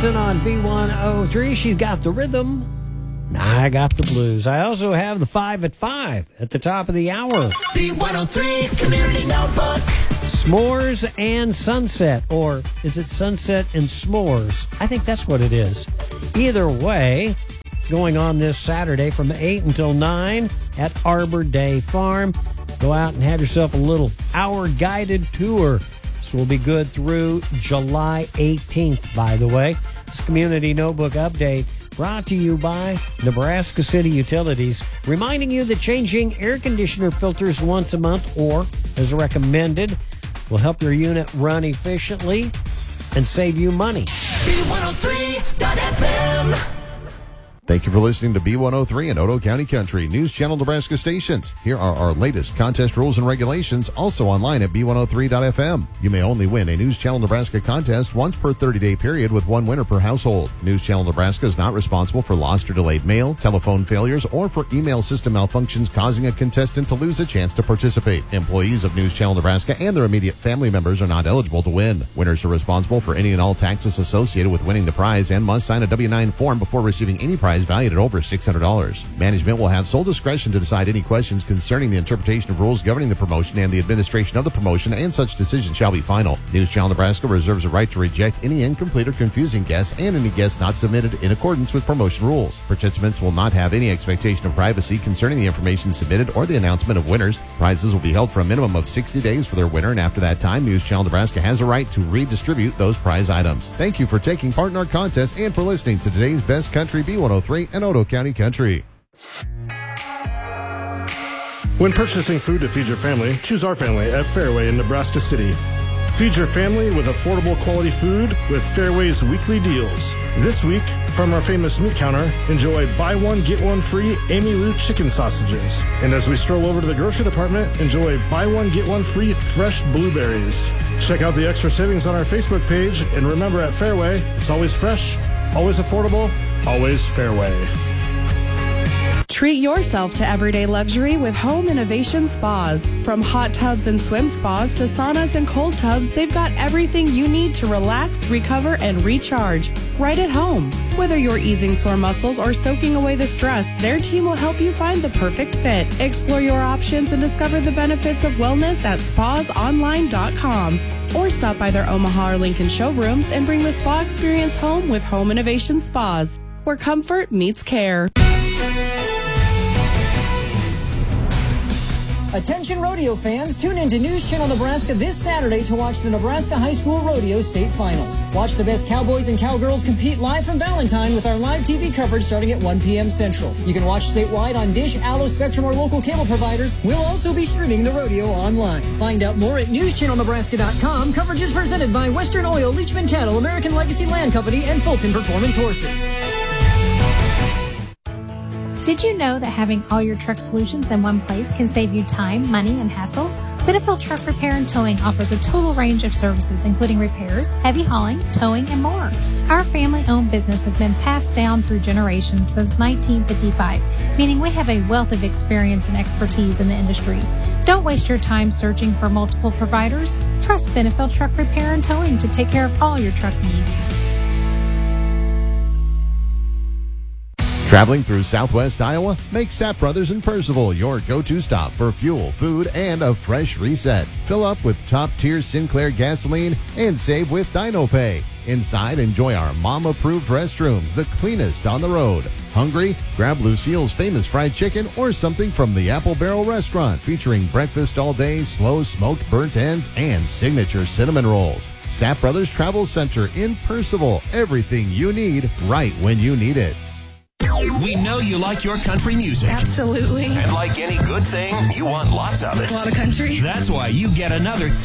Jackson on B103. She's got the rhythm. I got the blues. I also have the 5 at 5 at the top of the hour. B103 Community Notebook. S'mores and sunset, or is it sunset and s'mores? I think that's what it is. Either way, it's going on this Saturday from 8 until 9 at Arbor Day Farm. Go out and have yourself a little hour guided tour. This will be good through July 18th, by the way. This Community Notebook update brought to you by Nebraska City Utilities, reminding you that changing air conditioner filters once a month or as recommended will help your unit run efficiently and save you money. B103.FM. Thank you for listening to B103 and Otoe County Country News Channel Nebraska stations. Here are our latest contest rules and regulations, also online at B103.FM. You may only win a News Channel Nebraska contest once per 30-day period with one winner per household. News Channel Nebraska is not responsible for lost or delayed mail, telephone failures, or for email system malfunctions causing a contestant to lose a chance to participate. Employees of News Channel Nebraska and their immediate family members are not eligible to win. Winners are responsible for any and all taxes associated with winning the prize and must sign a W-9 form before receiving any prize valued at over $600. Management will have sole discretion to decide any questions concerning the interpretation of rules governing the promotion and the administration of the promotion, and such decision shall be final. News Channel Nebraska reserves a right to reject any incomplete or confusing guess and any guess not submitted in accordance with promotion rules. Participants will not have any expectation of privacy concerning the information submitted or the announcement of winners. Prizes will be held for a minimum of 60 days for their winner, and after that time, News Channel Nebraska has a right to redistribute those prize items. Thank you for taking part in our contest and for listening to today's Best Country B103 and Otoe County Country. When purchasing food to feed your family, choose our family at Fairway in Nebraska City. Feed your family with affordable quality food with Fairway's weekly deals. This week, from our famous meat counter, enjoy buy one, get one free Amy Lou chicken sausages. And as we stroll over to the grocery department, enjoy buy one, get one free fresh blueberries. Check out the extra savings on our Facebook page, and remember, at Fairway, it's always fresh, always affordable, always Fairway. Treat yourself to everyday luxury with Home Innovation Spas. From hot tubs and swim spas to saunas and cold tubs, they've got everything you need to relax, recover, and recharge right at home. Whether you're easing sore muscles or soaking away the stress, their team will help you find the perfect fit. Explore your options and discover the benefits of wellness at spasonline.com. Or stop by their Omaha or Lincoln showrooms and bring the spa experience home with Home Innovation Spas, where comfort meets care. Attention rodeo fans, tune in to News Channel Nebraska this Saturday to watch the Nebraska High School Rodeo State Finals. Watch the best cowboys and cowgirls compete live from Valentine with our live TV coverage starting at 1 p.m. Central. You can watch statewide on Dish, Allo, Spectrum, or local cable providers. We'll also be streaming the rodeo online. Find out more at newschannelnebraska.com. Coverage is presented by Western Oil, Leachman Cattle, American Legacy Land Company, and Fulton Performance Horses. Did you know that having all your truck solutions in one place can save you time, money, and hassle? Benefield Truck Repair and Towing offers a total range of services, including repairs, heavy hauling, towing, and more. Our family-owned business has been passed down through generations since 1955, meaning we have a wealth of experience and expertise in the industry. Don't waste your time searching for multiple providers. Trust Benefield Truck Repair and Towing to take care of all your truck needs. Traveling through southwest Iowa? Make Sapp Brothers in Percival your go-to stop for fuel, food, and a fresh reset. Fill up with top-tier Sinclair gasoline and save with DinoPay. Inside, enjoy our mom-approved restrooms, the cleanest on the road. Hungry? Grab Lucille's famous fried chicken or something from the Apple Barrel restaurant, featuring breakfast all day, slow smoked burnt ends, and signature cinnamon rolls. Sapp Brothers Travel Center in Percival. Everything you need right when you need it. We know you like your country music. Absolutely. And like any good thing, you want lots of it. A lot of country. That's why you get another